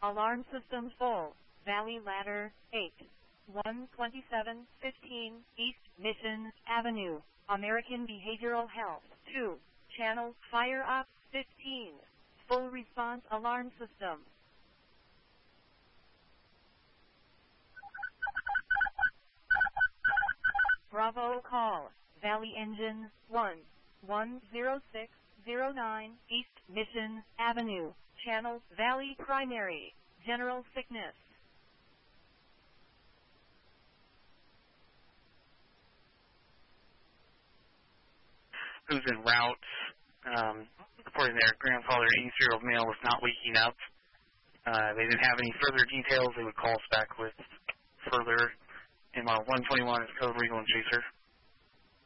Alarm system full. Valley Ladder 8. 12715 East Mission Avenue. American Behavioral Health 2. Channel Fire Op 15. Full response alarm system. Bravo call. Valley Engine 1. 10609 East Mission Avenue. Channel Valley Primary. General Sickness. Who's en route. Reporting their grandfather 80-year-old male was not waking up. They didn't have any further details. They would call us back with further. MR 121 is code Regal and Chaser.